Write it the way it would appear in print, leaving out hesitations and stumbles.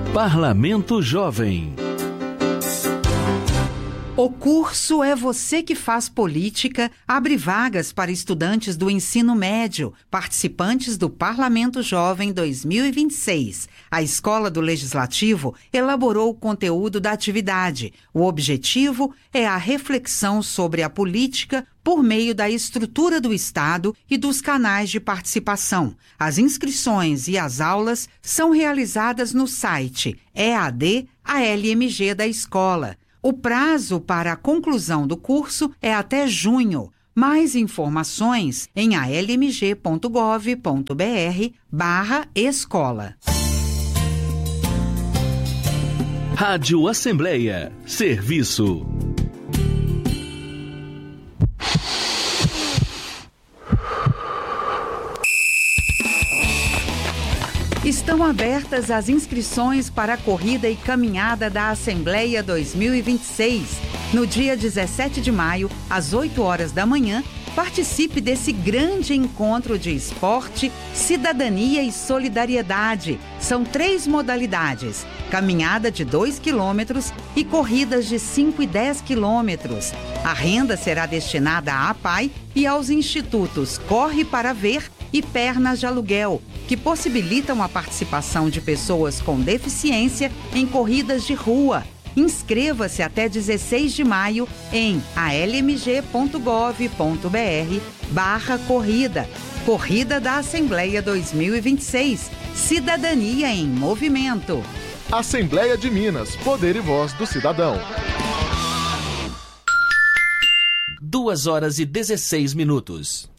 Parlamento Jovem. O curso É Você que Faz Política abre vagas para estudantes do ensino médio, participantes do Parlamento Jovem 2026. A Escola do Legislativo elaborou o conteúdo da atividade. O objetivo é a reflexão sobre a política por meio da estrutura do Estado e dos canais de participação. As inscrições e as aulas são realizadas no site EAD-ALMG da escola. O prazo para a conclusão do curso é até junho. Mais informações em almg.gov.br/escola. Rádio Assembleia. Serviço. Estão abertas as inscrições para a corrida e caminhada da Assembleia 2026. No dia 17 de maio, às 8 horas da manhã, participe desse grande encontro de esporte, cidadania e solidariedade. São 3 modalidades: caminhada de 2 quilômetros e corridas de 5 e 10 quilômetros. A renda será destinada à APAI e aos institutos Corre para Ver e Pernas de Aluguel, que possibilitam a participação de pessoas com deficiência em corridas de rua. Inscreva-se até 16 de maio em almg.gov.br/corrida. Corrida da Assembleia 2026. Cidadania em movimento. Assembleia de Minas. Poder e voz do cidadão. 2 horas e 16 minutos.